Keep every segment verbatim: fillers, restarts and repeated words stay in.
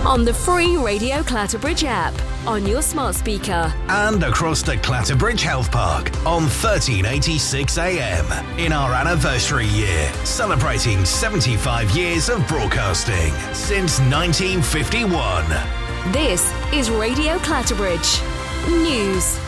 on the free Radio Clatterbridge app, on your smart speaker, and across the Clatterbridge Health Park on thirteen eighty-six A M in our anniversary year, celebrating seventy-five years of broadcasting since nineteen fifty-one. This is Radio Clatterbridge News.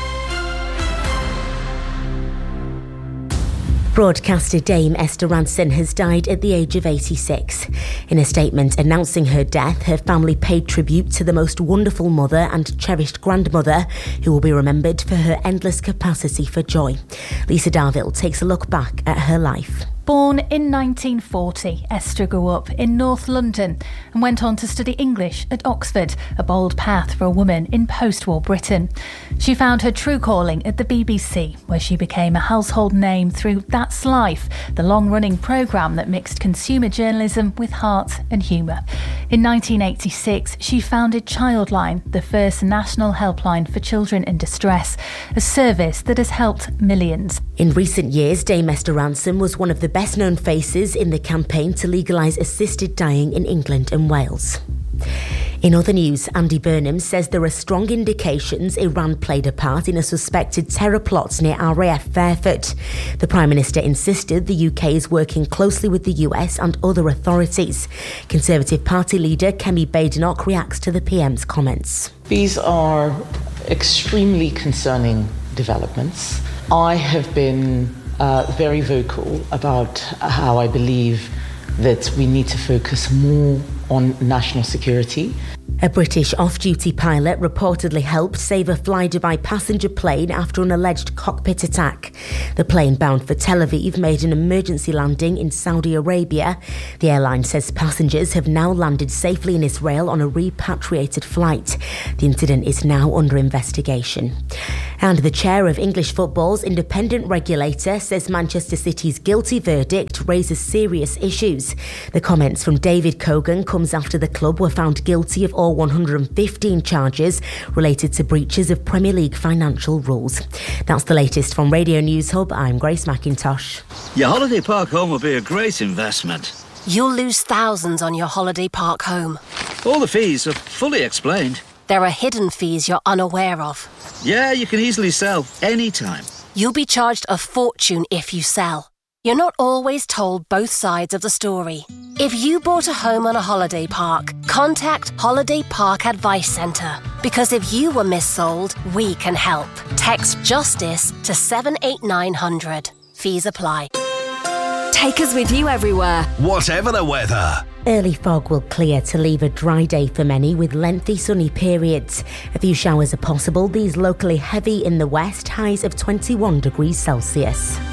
Broadcaster Dame Esther Rantzen has died at the age of eighty-six. In a statement announcing her death, her family paid tribute to the most wonderful mother and cherished grandmother, who will be remembered for her endless capacity for joy. Lisa Darville takes a look back at her life. Born in nineteen forty, Esther grew up in North London and went on to study English at Oxford, a bold path for a woman in post-war Britain. She found her true calling at the B B C, where she became a household name through That's Life, the long-running programme that mixed consumer journalism with heart and humour. In nineteen eighty-six, she founded Childline, the first national helpline for children in distress, a service that has helped millions. In recent years, Dame Esther Rantzen was one of the best-known faces in the campaign to legalise assisted dying in England and Wales. In other news, Andy Burnham says there are strong indications Iran played a part in a suspected terror plot near Al Rayef Fairford. The Prime Minister insisted the U K is working closely with the U S and other authorities. Conservative Party leader Kemi Badenoch reacts to the P M's comments. These are extremely concerning developments. I have been uh, very vocal about how I believe that we need to focus more on national security. A British off-duty pilot reportedly helped save a Fly-Dubai passenger plane after an alleged cockpit attack. The plane bound for Tel Aviv made an emergency landing in Saudi Arabia. The airline says passengers have now landed safely in Israel on a repatriated flight. The incident is now under investigation. And the chair of English football's independent regulator says Manchester City's guilty verdict raises serious issues. The comments from David Cogan comes after the club were found guilty of all one hundred fifteen charges related to breaches of Premier League financial rules. That's the latest from Radio News Hub. I'm Grace McIntosh. Your holiday park home will be a great investment. You'll lose thousands on your holiday park home. All the fees are fully explained. There are hidden fees you're unaware of. Yeah, you can easily sell anytime. You'll be charged a fortune if you sell. You're not always told both sides of the story. If you bought a home on a holiday park, contact Holiday Park Advice Centre. Because if you were missold, we can help. Text JUSTICE to seven eight nine hundred. Fees apply. Take us with you everywhere, whatever the weather. Early fog will clear to leave a dry day for many with lengthy sunny periods. A few showers are possible, these locally heavy in the west, highs of twenty-one degrees Celsius.